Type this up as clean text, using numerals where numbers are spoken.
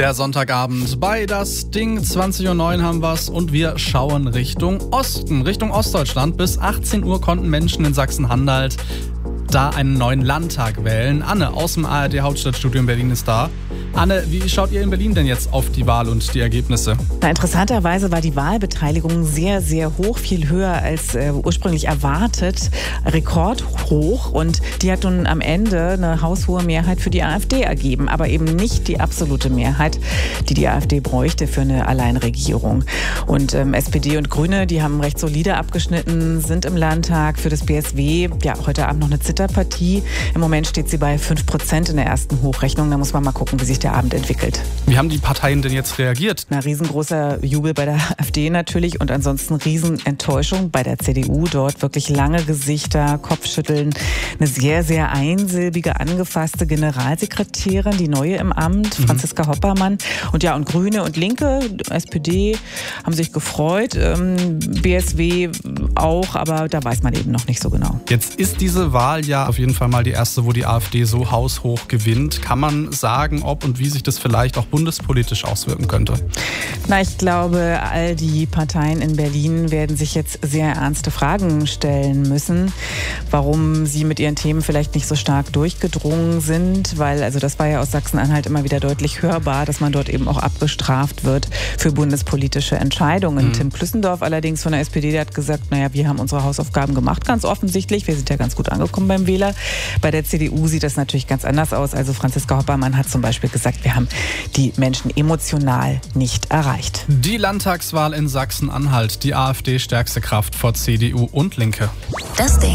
Der Sonntagabend bei Das Ding, 20.09 Uhr haben wir's und wir schauen Richtung Osten, Richtung Ostdeutschland. Bis 18 Uhr konnten Menschen in Sachsen-Anhalt da einen neuen Landtag wählen. Anne aus dem ARD-Hauptstadtstudio in Berlin ist da. Anne, wie schaut ihr in Berlin denn jetzt auf die Wahl und die Ergebnisse? Interessanterweise war die Wahlbeteiligung sehr, sehr hoch, viel höher als ursprünglich erwartet, rekordhoch, und die hat nun am Ende eine haushohe Mehrheit für die AfD ergeben, aber eben nicht die absolute Mehrheit, die die AfD bräuchte für eine Alleinregierung. Und SPD und Grüne, die haben recht solide abgeschnitten, sind im Landtag. Für das BSW, ja, heute Abend noch eine Zitterpartie. Im Moment steht sie bei 5% in der ersten Hochrechnung. Da muss man mal gucken, wie sich der Abend entwickelt. Wie haben die Parteien denn jetzt reagiert? Na, riesengroßer Jubel bei der AfD natürlich und ansonsten Riesenenttäuschung bei der CDU. Dort wirklich lange Gesichter, Kopfschütteln. Eine sehr, sehr einsilbige, angefasste Generalsekretärin, die neue im Amt, Franziska Hoppermann. Und ja, und Grüne und Linke, SPD, haben sich gefreut. BSW auch, aber da weiß man eben noch nicht so genau. Jetzt ist diese Wahl ja auf jeden Fall mal die erste, wo die AfD so haushoch gewinnt. Kann man sagen, ob und wie sich das vielleicht auch bundespolitisch auswirken könnte? Na, ich glaube, all die Parteien in Berlin werden sich jetzt sehr ernste Fragen stellen müssen, warum sie mit ihren Themen vielleicht nicht so stark durchgedrungen sind, weil, also das war ja aus Sachsen-Anhalt immer wieder deutlich hörbar, dass man dort eben auch abgestraft wird für bundespolitische Entscheidungen. Tim Plüssendorf allerdings von der SPD, der hat gesagt, naja, wir haben unsere Hausaufgaben gemacht, ganz offensichtlich. Wir sind ja ganz gut angekommen beim Wähler. Bei der CDU sieht das natürlich ganz anders aus. Also Franziska Hoppermann hat zum Beispiel gesagt, wir haben die Menschen emotional nicht erreicht. Die Landtagswahl in Sachsen-Anhalt, die AfD stärkste Kraft vor CDU und Linke. Das Ding.